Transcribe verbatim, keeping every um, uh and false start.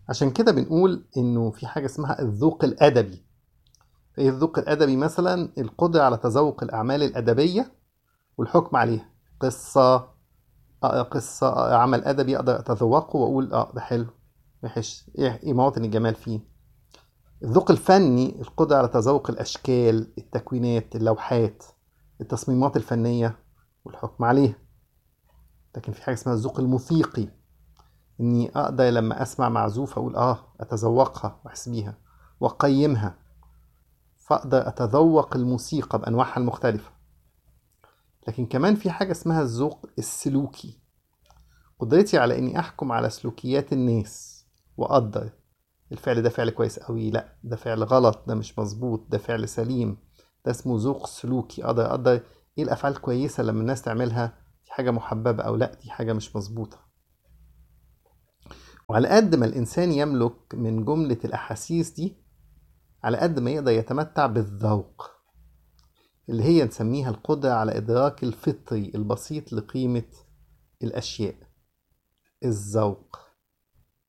عشان كده بنقول إنه في حاجة اسمها الذوق الأدبي. إيه الذوق الأدبي؟ مثلا القدرة على تذوق الأعمال الأدبية والحكم عليها. قصة أقرأ قصة، أقرأ عمل أدبي أقدر أتذوقه وأقول آه ده حلو، وحش، إيه إيه مواطن الجمال فيه. الذوق الفني القدرة على تذوق الأشكال، التكوينات، اللوحات، التصميمات الفنية والحكم عليها. لكن في حاجة اسمها الذوق الموسيقي، إني أقدر لما أسمع معزوفة أقول آه أتذوقها وأحس بيها وأقيمها، فأقدر أتذوق الموسيقى بأنواعها المختلفة. لكن كمان في حاجة اسمها الذوق السلوكي، قدرتي على إني أحكم على سلوكيات الناس وأقدر الفعل ده فعل كويس قوي، لا ده فعل غلط، ده مش مظبوط، ده فعل سليم. ده اسمه ذوق سلوكي. أقدر أقدر إيه الأفعال كويسة لما الناس تعملها، دي حاجة محببة، أو لا دي حاجة مش مظبوطة. وعلى قد ما الإنسان يملك من جملة الأحاسيس دي، على قد ما يقدر يتمتع بالذوق، اللي هي نسميها القدرة على إدراك الفطري البسيط لقيمة الأشياء، الذوق.